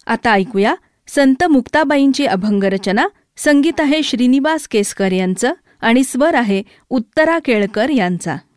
आता ऐकूया संत मुक्ताबाईंची अभंगरचना. संगीत आहे श्रीनिवास केसकर यांचं आणि स्वर आहे उत्तरा केळकर यांचा.